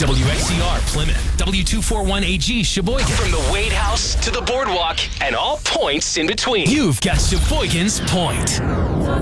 WXCR Plymouth, W241AG Sheboygan. From the Wade House to the boardwalk and all points in between. You've got Sheboygan's Point.